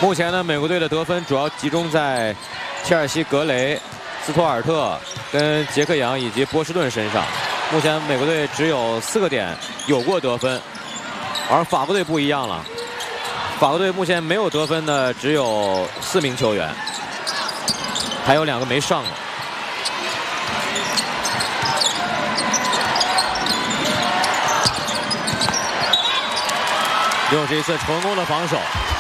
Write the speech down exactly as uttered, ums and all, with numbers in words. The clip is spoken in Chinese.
目前呢，美国队的得分主要集中在切尔西格雷、斯图尔特、跟杰克杨以及波士顿身上。目前美国队只有四个点有过得分，而法国队不一样了。法国队目前没有得分的只有四名球员，还有两个没上的。又是一次成功的防守。